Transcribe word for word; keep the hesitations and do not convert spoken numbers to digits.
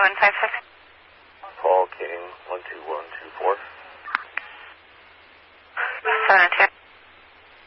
one five six. Paul King, one two one two four. seven two.